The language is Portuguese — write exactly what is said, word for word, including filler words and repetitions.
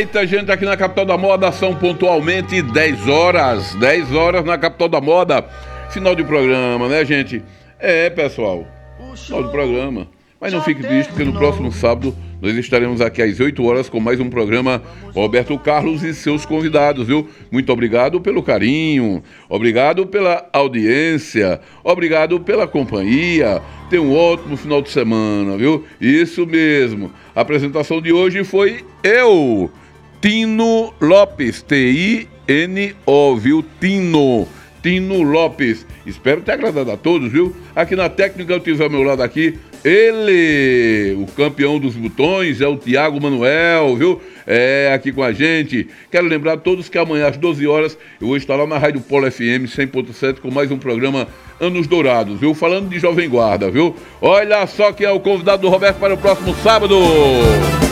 Eita, gente, aqui na capital da moda são pontualmente dez horas. dez horas na capital da moda. Final de programa, né, gente? É, pessoal. Final do programa. Mas não fique triste, porque no próximo sábado nós estaremos aqui às oito horas com mais um programa Roberto Carlos e seus convidados, viu? Muito obrigado pelo carinho, obrigado pela audiência, obrigado pela companhia. Tenha um ótimo final de semana, viu? Isso mesmo. A apresentação de hoje foi eu, Tino Lopes, T I N O, viu? Tino. Tino Lopes. Espero ter agradado a todos, viu? Aqui na técnica eu tive ao meu lado aqui ele, o campeão dos botões, é o Tiago Manuel, viu? É, aqui com a gente. Quero lembrar a todos que amanhã às doze horas eu vou estar lá na Rádio Polo F M cem ponto sete com mais um programa Anos Dourados, viu? Falando de Jovem Guarda, viu? Olha só quem é o convidado do Roberto para o próximo sábado.